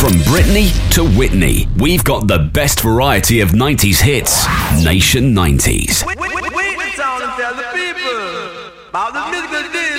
From Britney to Whitney, we've got the best variety of 90s hits. Nation 90s. Wait the town and tell the people about the music